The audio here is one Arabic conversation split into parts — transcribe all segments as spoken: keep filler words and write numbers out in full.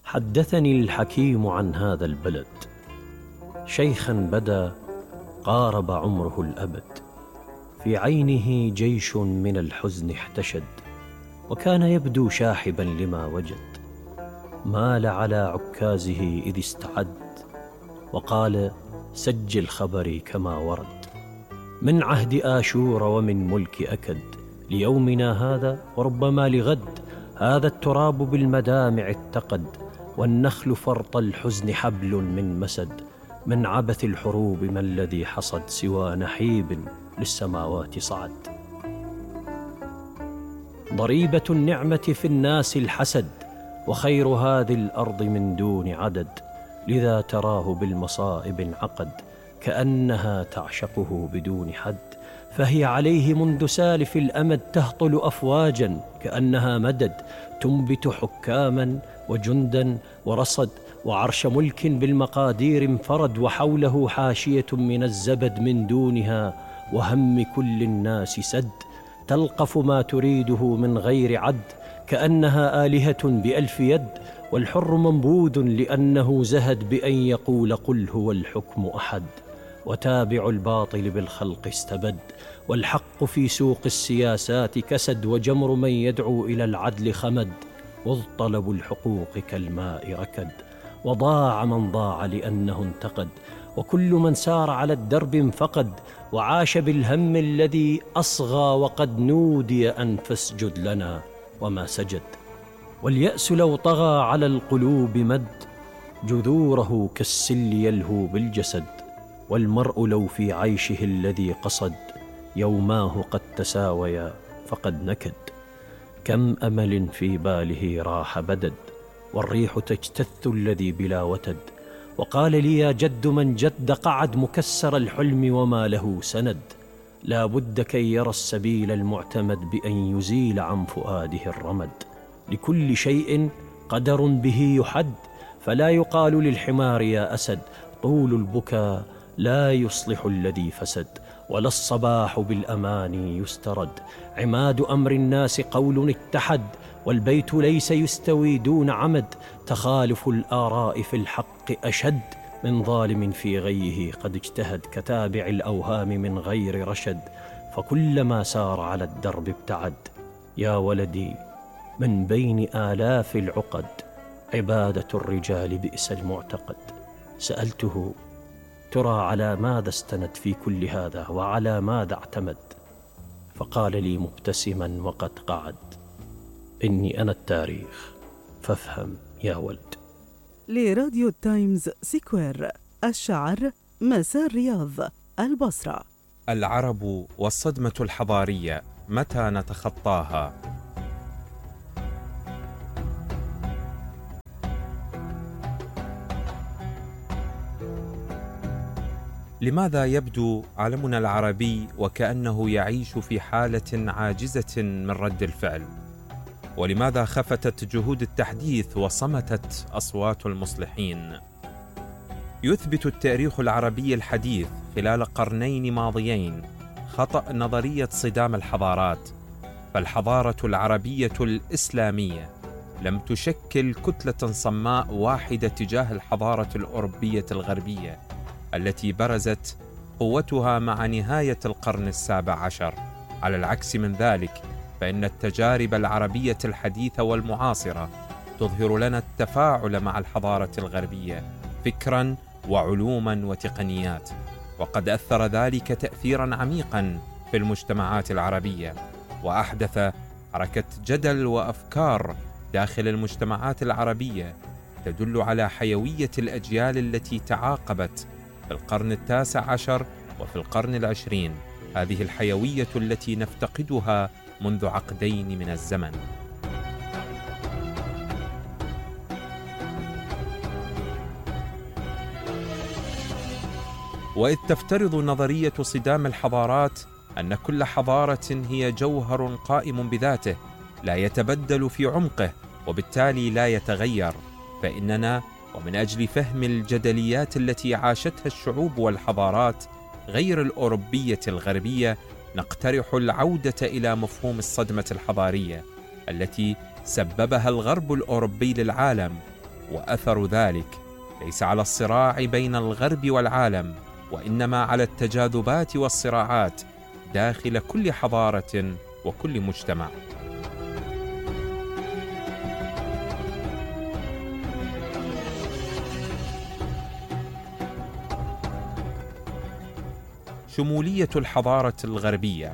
حدثني الحكيم عن هذا البلد، شيخا بدا قارب عمره الأبد، في عينه جيش من الحزن احتشد، وكان يبدو شاحبا لما وجد. مال على عكازه إذ استعد، وقال: سجل خبري كما ورد. من عهد آشور ومن ملك أكد، ليومنا هذا وربما لغد، هذا التراب بالمدامع اتقد، والنخل فرط الحزن حبل من مسد. من عبث الحروب ما الذي حصد، سوى نحيب للسماوات صعد. ضريبة النعمة في الناس الحسد، وخير هذه الأرض من دون عدد. لذا تراه بالمصائب انعقد، كأنها تعشقه بدون حد. فهي عليه منذ سالف الأمد تهطل أفواجا كأنها مدد، تنبت حكاما وجندا ورصد، وعرش ملك بالمقادير انفرد، وحوله حاشية من الزبد من دونها، وهم كل الناس سد. تلقف ما تريده من غير عد، كأنها آلهة بألف يد. والحر منبوذ لأنه زهد بأن يقول قل هو الحكم أحد. وتابع الباطل بالخلق استبد، والحق في سوق السياسات كسد. وجمر من يدعو إلى العدل خمد، وذ طلب الحقوق كالماء ركد. وضاع من ضاع لأنه انتقد، وكل من سار على الدرب انفقد. وعاش بالهم الذي أصغى، وقد نودي أن فاسجد لنا وما سجد. واليأس لو طغى على القلوب مد، جذوره كالسل يلهو بالجسد. والمرء لو في عيشه الذي قصد، يوماه قد تساويا فقد نكد. كم أمل في باله راح بدد، والريح تجتث الذي بلا وتد. وقال لي يا جد من جد قعد، مكسر الحلم وما له سند. لا بد كي يرى السبيل المعتمد، بأن يزيل عن فؤاده الرمد. لكل شيء قدر به يحد، فلا يقال للحمار يا أسد. طول البكاء لا يصلح الذي فسد، ولا الصباح بالأماني يسترد. عماد أمر الناس قول اتحد، والبيت ليس يستوي دون عمد. تخالف الآراء في الحق أشد، من ظالم في غيه قد اجتهد. كتابع الأوهام من غير رشد، فكلما سار على الدرب ابتعد. يا ولدي من بين آلاف العقد، عبادة الرجال بئس المعتقد. سألته: ترى على ماذا استند في كل هذا، وعلى ماذا اعتمد؟ فقال لي مبتسما وقد قعد: إني أنا التاريخ، فافهم يا ولد. لراديو تايمز سكوير، الشعر، مساء الرياض، البصرة. العرب والصدمة الحضارية، متى نتخطاها؟ لماذا يبدو علمنا العربي وكأنه يعيش في حالة عاجزة من رد الفعل؟ ولماذا خفتت جهود التحديث وصمتت أصوات المصلحين؟ يثبت التاريخ العربي الحديث خلال قرنين ماضيين خطأ نظرية صدام الحضارات، فالحضارة العربية الإسلامية لم تشكل كتلة صماء واحدة تجاه الحضارة الأوروبية الغربية التي برزت قوتها مع نهاية القرن السابع عشر. على العكس من ذلك، فإن التجارب العربية الحديثة والمعاصرة تظهر لنا التفاعل مع الحضارة الغربية فكراً وعلوماً وتقنيات، وقد أثر ذلك تأثيراً عميقاً في المجتمعات العربية، وأحدث حركة جدل وأفكار داخل المجتمعات العربية تدل على حيوية الأجيال التي تعاقبت في القرن التاسع عشر وفي القرن العشرين، هذه الحيوية التي نفتقدها منذ عقدين من الزمن. وإذ تفترض نظرية صدام الحضارات أن كل حضارة هي جوهر قائم بذاته لا يتبدل في عمقه وبالتالي لا يتغير، فإننا ومن أجل فهم الجدليات التي عاشتها الشعوب والحضارات غير الأوروبية الغربية نقترح العودة إلى مفهوم الصدمة الحضارية التي سببها الغرب الأوروبي للعالم، وأثر ذلك ليس على الصراع بين الغرب والعالم، وإنما على التجاذبات والصراعات داخل كل حضارة وكل مجتمع. شمولية الحضارة الغربية.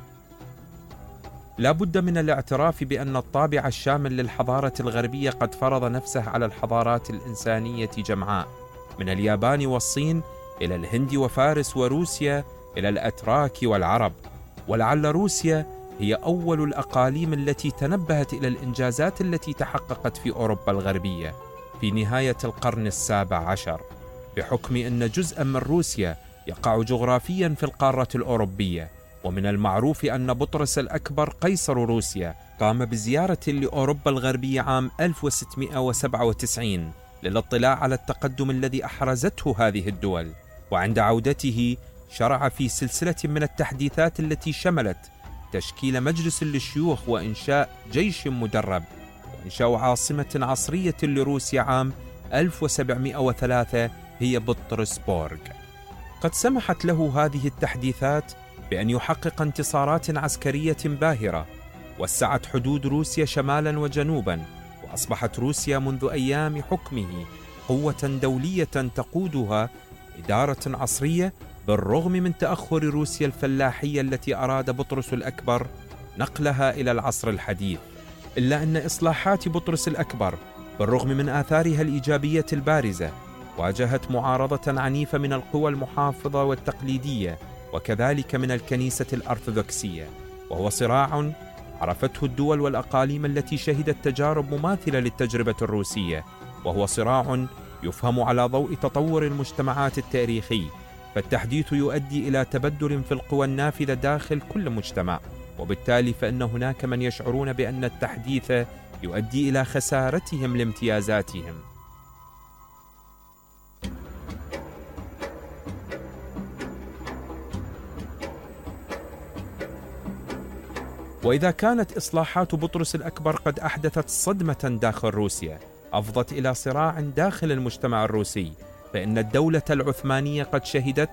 لا بد من الاعتراف بأن الطابع الشامل للحضارة الغربية قد فرض نفسه على الحضارات الإنسانية جمعاء، من اليابان والصين إلى الهند وفارس وروسيا إلى الأتراك والعرب. ولعل روسيا هي أول الأقاليم التي تنبهت إلى الإنجازات التي تحققت في أوروبا الغربية في نهاية القرن السابع عشر، بحكم أن جزءا من روسيا يقع جغرافيا في القارة الأوروبية. ومن المعروف أن بطرس الأكبر قيصر روسيا قام بزيارة لأوروبا الغربية عام ألف وستمائة وسبعة وتسعين للاطلاع على التقدم الذي أحرزته هذه الدول، وعند عودته شرع في سلسلة من التحديثات التي شملت تشكيل مجلس للشيوخ وإنشاء جيش مدرب وإنشاء عاصمة عصرية لروسيا عام ألف وسبعمائة وثلاثة هي بطرسبورغ. قد سمحت له هذه التحديثات بأن يحقق انتصارات عسكرية باهرة وسعت حدود روسيا شمالا وجنوبا، وأصبحت روسيا منذ أيام حكمه قوة دولية تقودها إدارة عصرية، بالرغم من تأخر روسيا الفلاحية التي أراد بطرس الأكبر نقلها إلى العصر الحديث. إلا أن إصلاحات بطرس الأكبر بالرغم من آثارها الإيجابية البارزة واجهت معارضة عنيفة من القوى المحافظة والتقليدية وكذلك من الكنيسة الأرثوذكسية، وهو صراع عرفته الدول والأقاليم التي شهدت تجارب مماثلة للتجربة الروسية، وهو صراع يفهم على ضوء تطور المجتمعات التاريخي. فالتحديث يؤدي إلى تبدل في القوى النافذة داخل كل مجتمع، وبالتالي فإن هناك من يشعرون بأن التحديث يؤدي إلى خسارتهم لامتيازاتهم. وإذا كانت إصلاحات بطرس الأكبر قد أحدثت صدمة داخل روسيا أفضت إلى صراع داخل المجتمع الروسي، فإن الدولة العثمانية قد شهدت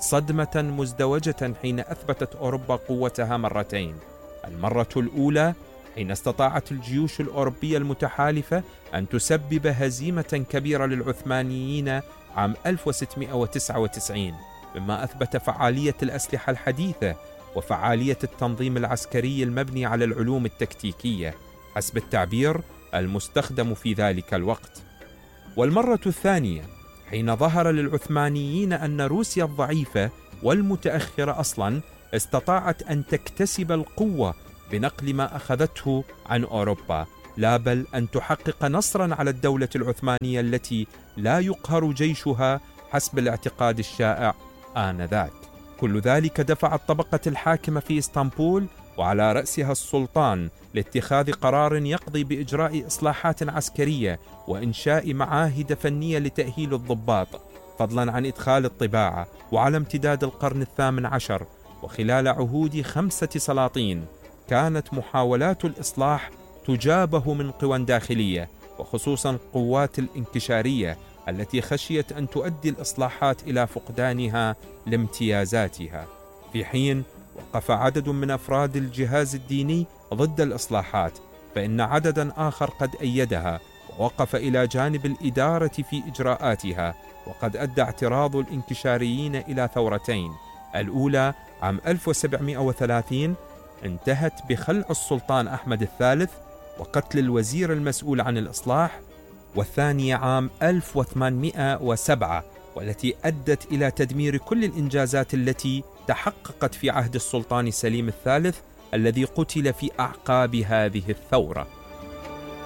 صدمة مزدوجة حين أثبتت أوروبا قوتها مرتين. المرة الأولى حين استطاعت الجيوش الأوروبية المتحالفة أن تسبب هزيمة كبيرة للعثمانيين عام ألف وستمائة وتسعة وتسعين، مما أثبت فعالية الأسلحة الحديثة وفعالية التنظيم العسكري المبني على العلوم التكتيكية حسب التعبير المستخدم في ذلك الوقت. والمرة الثانية حين ظهر للعثمانيين أن روسيا الضعيفة والمتأخرة أصلا استطاعت أن تكتسب القوة بنقل ما أخذته عن أوروبا، لا بل أن تحقق نصرا على الدولة العثمانية التي لا يقهر جيشها حسب الاعتقاد الشائع آنذاك. كل ذلك دفع الطبقة الحاكمة في إسطنبول وعلى رأسها السلطان لاتخاذ قرار يقضي بإجراء إصلاحات عسكرية وإنشاء معاهد فنية لتأهيل الضباط، فضلا عن إدخال الطباعة. وعلى امتداد القرن الثامن عشر وخلال عهود خمسة سلاطين كانت محاولات الإصلاح تجابه من قوى داخلية، وخصوصا القوات الانكشارية التي خشيت أن تؤدي الإصلاحات إلى فقدانها لامتيازاتها، في حين وقف عدد من أفراد الجهاز الديني ضد الإصلاحات، فإن عددا آخر قد أيدها ووقف إلى جانب الإدارة في إجراءاتها. وقد أدى اعتراض الانكشاريين إلى ثورتين، الأولى عام ألف وسبعمائة وثلاثين انتهت بخلع السلطان أحمد الثالث وقتل الوزير المسؤول عن الإصلاح، والثانية عام ألف وثمانمائة وسبعة والتي أدت إلى تدمير كل الإنجازات التي تحققت في عهد السلطان سليم الثالث الذي قتل في أعقاب هذه الثورة.